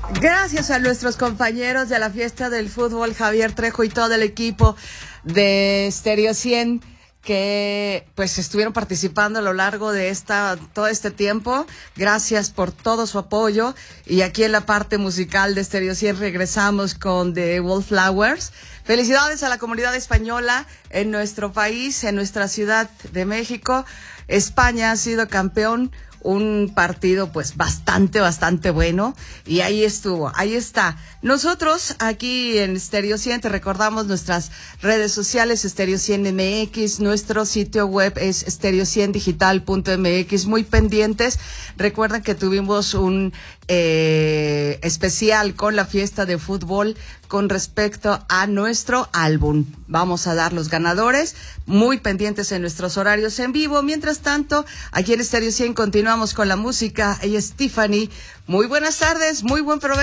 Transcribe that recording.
Gracias a nuestros compañeros de la fiesta del fútbol, Javier Trejo y todo el equipo de Stereo 100, que pues estuvieron participando a lo largo de todo este tiempo. Gracias por todo su apoyo. Y aquí en la parte musical de Stereo 100 regresamos con The Wallflowers. Felicidades a la comunidad española en nuestro país, en nuestra Ciudad de México. España ha sido campeón. Un partido pues bastante bueno, y ahí estuvo, ahí está. Nosotros aquí en Stereo 100 te recordamos nuestras redes sociales, Stereo 100 MX, nuestro sitio web es stereo100digital.mx, muy pendientes. Recuerden que tuvimos un especial con la fiesta de fútbol con respecto a nuestro álbum. Vamos a dar los ganadores, muy pendientes en nuestros horarios en vivo. Mientras tanto, aquí en Stereo 100 continuamos con la música. Ella es Tiffany. Muy buenas tardes, muy buen provecho.